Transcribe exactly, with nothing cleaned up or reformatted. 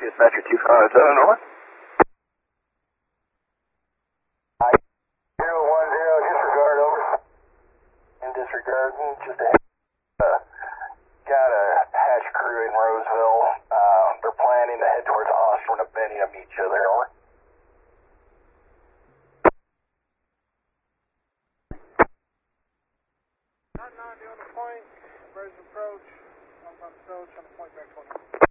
Dispatcher two five seven, over. zero one zero, disregard, over. In disregard, just a uh, got a hatch crew in Roseville. Uh, they're planning to head towards Osborne and Benny to meet each other, over. nine ninety on the point, raise approach, one approach on the point back twenty.